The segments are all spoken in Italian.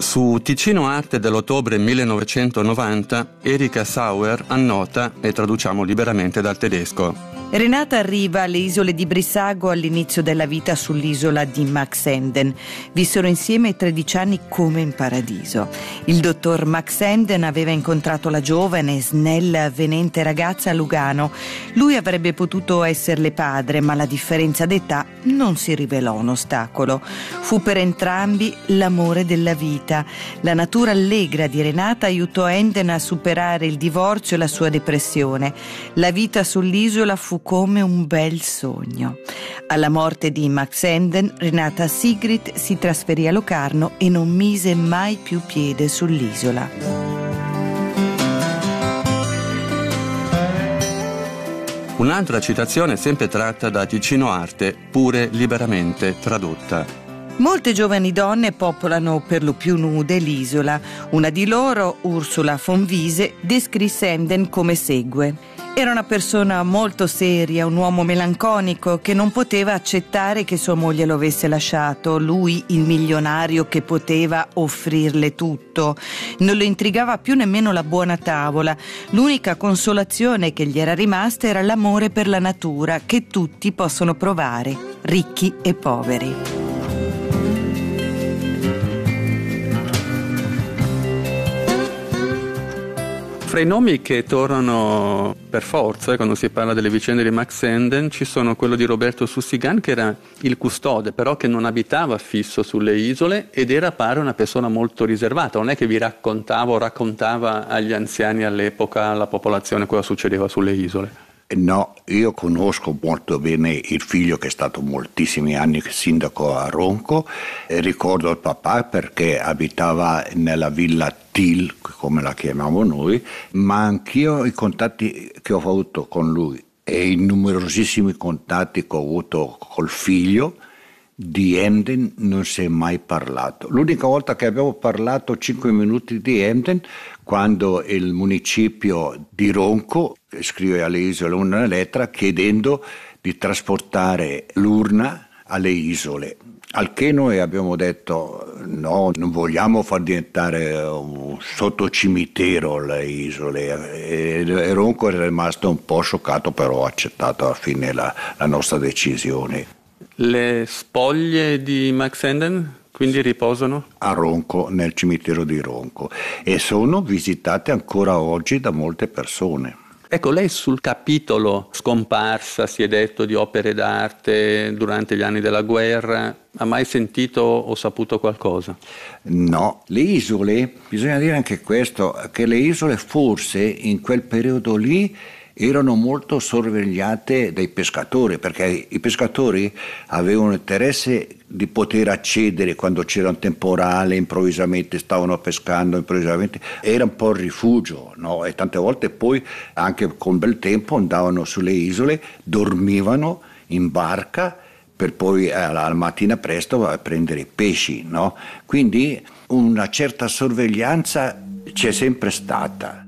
Su Ticino Arte dell'ottobre 1990, Erika Sauer annota, e traduciamo liberamente dal tedesco: Renata arriva alle isole di Brissago all'inizio della vita sull'isola di Max Enden. Vissero insieme 13 anni come in paradiso. Il dottor Max Enden aveva incontrato la giovane, snella, avvenente ragazza a Lugano. Lui avrebbe potuto esserle padre, ma la differenza d'età non si rivelò un ostacolo. Fu per entrambi l'amore della vita. La natura allegra di Renata aiutò Enden a superare il divorzio e la sua depressione. La vita sull'isola fu come un bel sogno. Alla morte di Max Enden, Renata Sigrid si trasferì a Locarno e non mise mai più piede sull'isola. Un'altra citazione sempre tratta da Ticino Arte, pure liberamente tradotta. Molte giovani donne popolano per lo più nude l'isola. Una di loro, Ursula von Wiese, descrisse Enden come segue: era una persona molto seria, un uomo melanconico che non poteva accettare che sua moglie lo avesse lasciato. Lui, il milionario che poteva offrirle tutto. Non lo intrigava più nemmeno la buona tavola. L'unica consolazione che gli era rimasta era l'amore per la natura che tutti possono provare, ricchi e poveri. Fra i nomi che tornano per forza quando si parla delle vicende di Max Enden ci sono quello di Roberto Sussigan, che era il custode, però che non abitava fisso sulle isole ed era, pare, una persona molto riservata. Non è che vi raccontava o raccontava agli anziani all'epoca, alla popolazione, cosa succedeva sulle isole. No, io conosco molto bene il figlio che è stato moltissimi anni sindaco a Ronco, e ricordo il papà perché abitava nella villa Til, come la chiamiamo noi, ma anch'io i contatti che ho avuto con lui e i numerosissimi contatti che ho avuto col figlio di Emden non si è mai parlato. L'unica volta che abbiamo parlato 5 minuti di Emden, quando il municipio di Ronco scrive alle isole una lettera chiedendo di trasportare l'urna alle isole. Al che noi abbiamo detto no, non vogliamo far diventare un sottocimitero le isole, e Ronco è rimasto un po' scioccato, però ha accettato alla fine la nostra decisione. Le spoglie di Max Enden quindi riposano? A Ronco, nel cimitero di Ronco, e sono visitate ancora oggi da molte persone. Ecco, lei sul capitolo scomparsa, si è detto, di opere d'arte durante gli anni della guerra, ha mai sentito o saputo qualcosa? No, le isole, bisogna dire anche questo, che le isole forse in quel periodo lì erano molto sorvegliate dai pescatori, perché i pescatori avevano interesse di poter accedere quando c'era un temporale, improvvisamente stavano pescando, improvvisamente era un po' il rifugio, no? E tante volte poi anche con bel tempo andavano sulle isole, dormivano in barca per poi alla mattina presto a prendere i pesci, no? Quindi una certa sorveglianza c'è sempre stata.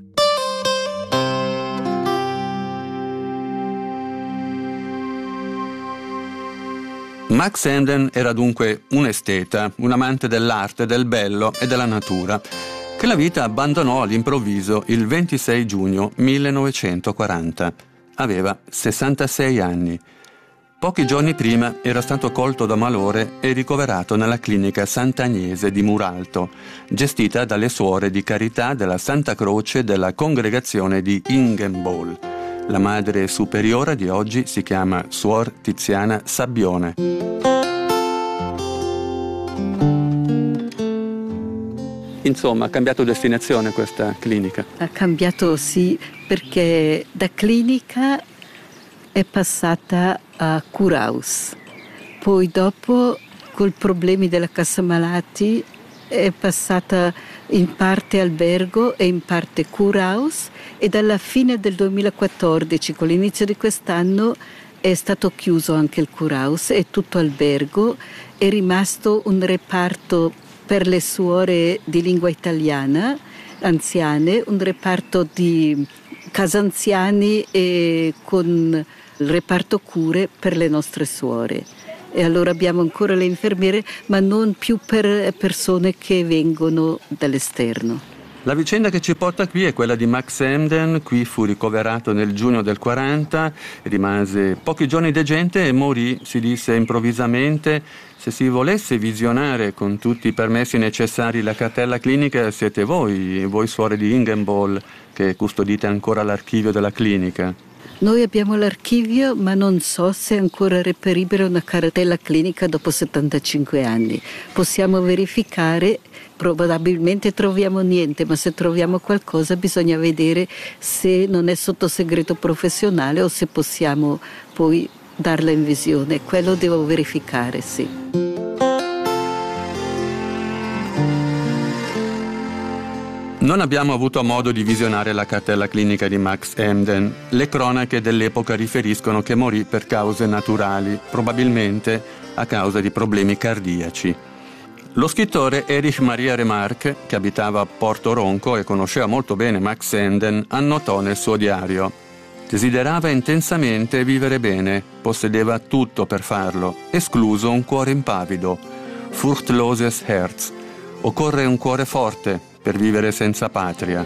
Max Enden era dunque un esteta, un amante dell'arte, del bello e della natura, che la vita abbandonò all'improvviso il 26 giugno 1940. Aveva 66 anni. Pochi giorni prima era stato colto da malore e ricoverato nella clinica Sant'Agnese di Muralto, gestita dalle suore di carità della Santa Croce della congregazione di Ingenbol. La madre superiora di oggi si chiama Suor Tiziana Sabbione. Insomma, ha cambiato destinazione questa clinica? Ha cambiato, sì, perché da clinica è passata a Curaus. Poi dopo, col problemi della cassa malati, è passata in parte albergo e in parte Curaus, e dalla fine del 2014, con l'inizio di quest'anno, è stato chiuso anche il Curaus, è tutto albergo, è rimasto un reparto per le suore di lingua italiana anziane, un reparto di casa anziani e con il reparto cure per le nostre suore. e allora abbiamo ancora le infermiere, ma non più per persone che vengono dall'esterno. La vicenda che ci porta qui è quella di Max Emden. Qui fu ricoverato nel giugno del 40, rimase pochi giorni degente e morì, si disse improvvisamente. Se si volesse visionare con tutti i permessi necessari la cartella clinica, siete voi suore di Ingenbol, che custodite ancora l'archivio della clinica. Noi abbiamo l'archivio, ma non so se è ancora reperibile una cartella clinica dopo 75 anni. Possiamo verificare, probabilmente troviamo niente, ma se troviamo qualcosa bisogna vedere se non è sotto segreto professionale o se possiamo poi darla in visione. Quello devo verificare, sì. Non abbiamo avuto modo di visionare la cartella clinica di Max Emden. Le cronache dell'epoca riferiscono che morì per cause naturali, probabilmente a causa di problemi cardiaci. Lo scrittore Erich Maria Remarque, che abitava a Porto Ronco e conosceva molto bene Max Emden, annotò nel suo diario: desiderava intensamente vivere bene, possedeva tutto per farlo, escluso un cuore impavido. Furchtloses Herz. Occorre un cuore forte per vivere senza patria.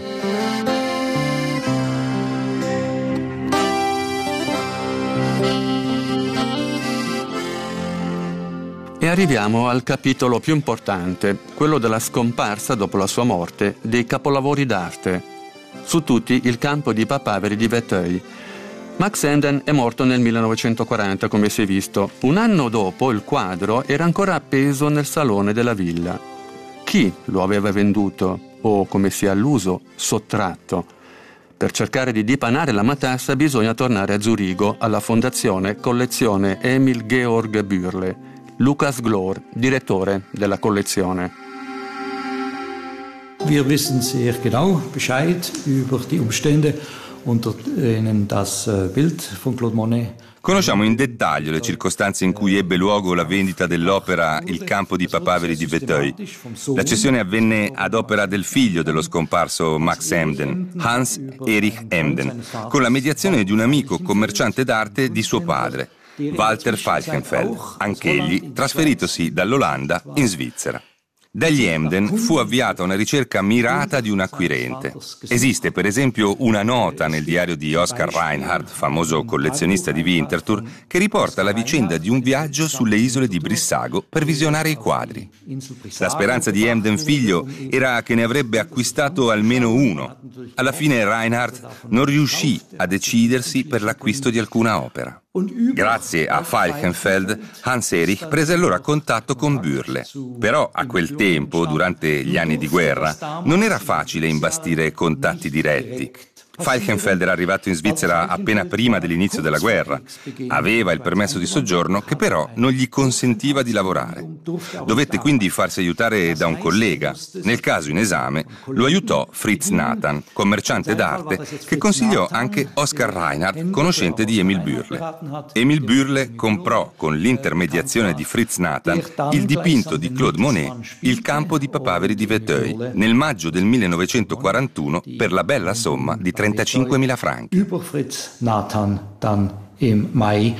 E arriviamo al capitolo più importante, quello della scomparsa dopo la sua morte dei capolavori d'arte. Su tutti il campo di papaveri di Vétheuil. Max Emden è morto nel 1940, come si è visto. Un anno dopo il quadro era ancora appeso nel salone della villa. Chi lo aveva venduto? O, come sia all'uso, sottratto. Per cercare di dipanare la matassa bisogna tornare a Zurigo, alla fondazione Collezione Emil Georg Bürle. Lukas Glor, direttore della collezione. Wir wissen sehr genau Bescheid über die Umstände, unter denen das Bild von Claude Monet. Conosciamo in dettaglio le circostanze in cui ebbe luogo la vendita dell'opera Il campo di papaveri di Vétheuil. La cessione avvenne ad opera del figlio dello scomparso Max Emden, Hans Erich Emden, con la mediazione di un amico commerciante d'arte di suo padre, Walter Falkenfeld, anch'egli trasferitosi dall'Olanda in Svizzera. Dagli Emden fu avviata una ricerca mirata di un acquirente. Esiste per esempio una nota nel diario di Oskar Reinhardt, famoso collezionista di Winterthur, che riporta la vicenda di un viaggio sulle isole di Brissago per visionare i quadri. La speranza di Emden figlio era che ne avrebbe acquistato almeno uno. Alla fine Reinhardt non riuscì a decidersi per l'acquisto di alcuna opera. Grazie a Falkenfeld, Hans Erich prese allora contatto con Bürle. Però a quel tempo, durante gli anni di guerra, non era facile imbastire contatti diretti. Falkenfeld era arrivato in Svizzera appena prima dell'inizio della guerra. Aveva il permesso di soggiorno che però non gli consentiva di lavorare. Dovette quindi farsi aiutare da un collega. Nel caso in esame lo aiutò Fritz Nathan, commerciante d'arte, che consigliò anche Oskar Reinhardt, conoscente di Emil Bürle. Emil Bürle comprò con l'intermediazione di Fritz Nathan il dipinto di Claude Monet, Il campo di papaveri di Vétheuil, nel maggio del 1941 per la bella somma di 35.000 franchi. Über Fritz Nathan dann im Mai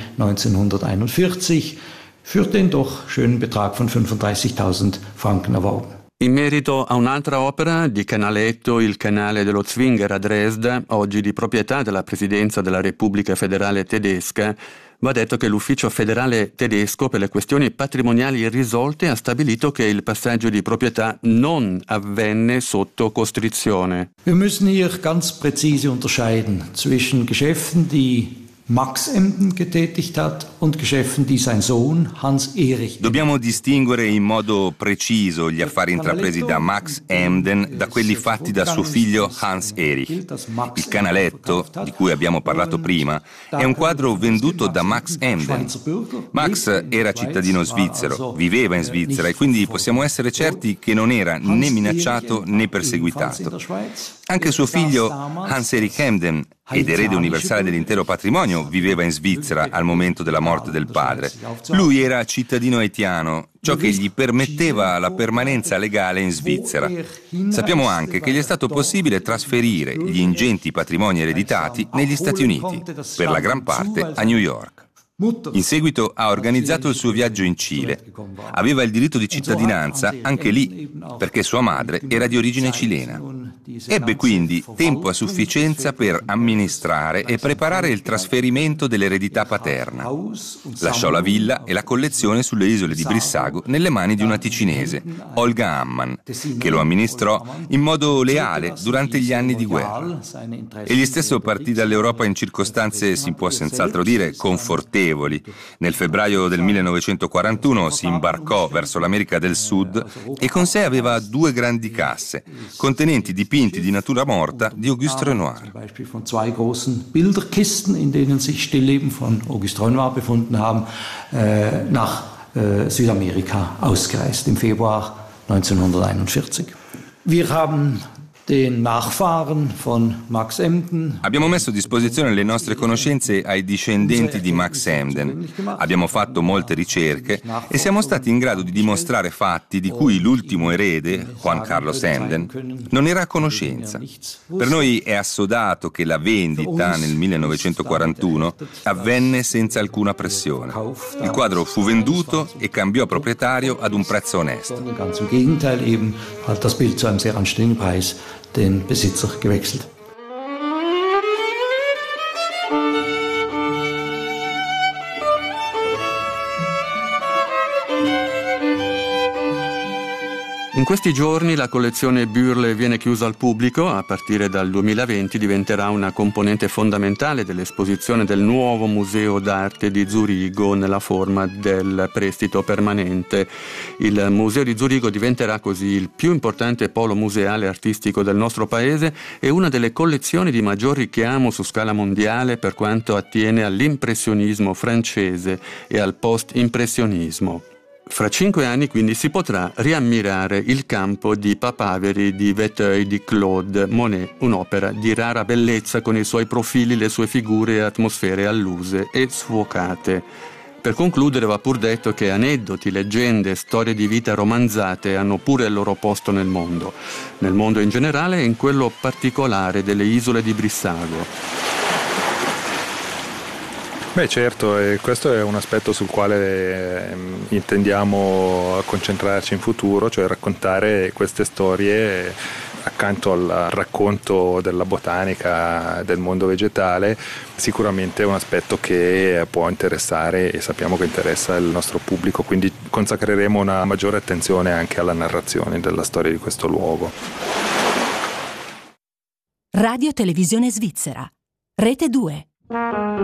1941 für den doch schönen Betrag von 35.000 Franken erworben. In merito a un'altra opera di Canaletto, il canale dello Zwinger a Dresda, oggi di proprietà della Presidenza della Repubblica Federale Tedesca, va detto che l'Ufficio Federale Tedesco per le questioni patrimoniali irrisolte ha stabilito che il passaggio di proprietà non avvenne sotto costrizione. Wir müssen hier ganz präzise unterscheiden zwischen Geschäften, die Max Emden getätigt hat und Geschäften, die sein Sohn Hans Erich. Dobbiamo distinguere in modo preciso gli affari intrapresi da Max Emden da quelli fatti da suo figlio Hans Erich. Il canaletto, di cui abbiamo parlato prima, è un quadro venduto da Max Emden. Max era cittadino svizzero, viveva in Svizzera e quindi possiamo essere certi che non era né minacciato né perseguitato. Anche suo figlio Hans Erich Emden, ed erede universale dell'intero patrimonio, viveva in Svizzera al momento della morte del padre. Lui era cittadino haitiano, ciò che gli permetteva la permanenza legale in Svizzera. Sappiamo anche che gli è stato possibile trasferire gli ingenti patrimoni ereditati negli Stati Uniti, per la gran parte a New York. In seguito ha organizzato il suo viaggio in Cile. Aveva il diritto di cittadinanza anche lì, perché sua madre era di origine cilena. Ebbe quindi tempo a sufficienza per amministrare e preparare il trasferimento dell'eredità paterna. Lasciò la villa e la collezione sulle isole di Brissago nelle mani di una ticinese, Olga Ammann, che lo amministrò in modo leale durante gli anni di guerra. Egli stesso partì dall'Europa in circostanze, si può senz'altro dire, confortevoli. Nel febbraio del 1941 si imbarcò verso l'America del Sud e con sé aveva 2 grandi casse, contenenti dipinti di natura morta di Auguste Renoir. Beispiel von 2 großen Bilderkisten, in denen sich Stillleben von Auguste Renoir befunden haben, nach Südamerika ausgereist im Februar 1941. Wir haben den Nachfahren von Max Emden. Abbiamo messo a disposizione le nostre conoscenze ai discendenti di Max Emden. Abbiamo fatto molte ricerche e siamo stati in grado di dimostrare fatti di cui l'ultimo erede, Juan Carlos Emden, non era a conoscenza. Per noi è assodato che la vendita nel 1941 avvenne senza alcuna pressione. Il quadro fu venduto e cambiò proprietario ad un prezzo onesto. Ganz im Gegenteil, eben hat das Bild zu einem sehr anständigen Preis den Besitzer gewechselt. In questi giorni la collezione Bürle viene chiusa al pubblico. A partire dal 2020 diventerà una componente fondamentale dell'esposizione del nuovo Museo d'arte di Zurigo nella forma del prestito permanente. Il Museo di Zurigo diventerà così il più importante polo museale artistico del nostro paese e una delle collezioni di maggior richiamo su scala mondiale per quanto attiene all'impressionismo francese e al post-impressionismo. Fra 5 anni quindi si potrà riammirare il campo di papaveri di Vetheuil di Claude Monet, un'opera di rara bellezza con i suoi profili, le sue figure e atmosfere alluse e sfocate. Per concludere va pur detto che aneddoti, leggende, storie di vita romanzate hanno pure il loro posto nel mondo in generale e in quello particolare delle isole di Brissago. Beh certo, e questo è un aspetto sul quale intendiamo concentrarci in futuro, cioè raccontare queste storie accanto al racconto della botanica, del mondo vegetale. Sicuramente è un aspetto che può interessare e sappiamo che interessa il nostro pubblico, quindi consacreremo una maggiore attenzione anche alla narrazione della storia di questo luogo. Radio Televisione Svizzera, Rete 2.